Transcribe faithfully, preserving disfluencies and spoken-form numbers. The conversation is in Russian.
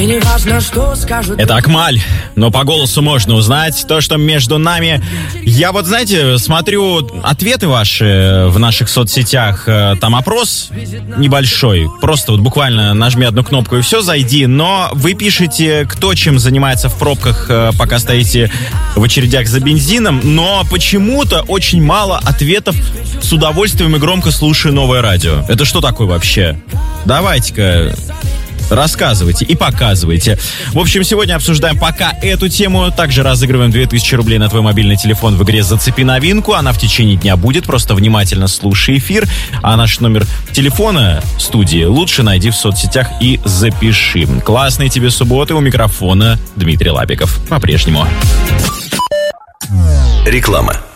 Это Акмаль, но по голосу можно узнать то, что между нами. Я вот, знаете, смотрю ответы ваши в наших соцсетях. Там опрос небольшой. Просто вот буквально нажми одну кнопку и все, зайди. Но вы пишете, кто чем занимается в пробках, пока стоите в очередях за бензином. Но почему-то очень мало ответов с удовольствием и громко слушаю новое радио. Это что такое вообще? Давайте-ка... рассказывайте и показывайте. В общем, сегодня обсуждаем пока эту тему. Также разыгрываем две тысячи рублей на твой мобильный телефон в игре «Зацепи новинку». Она в течение дня будет. Просто внимательно слушай эфир. А наш номер телефона студии лучше найди в соцсетях и запиши. Классной тебе субботы. У микрофона Дмитрий Лапиков. По-прежнему. Реклама.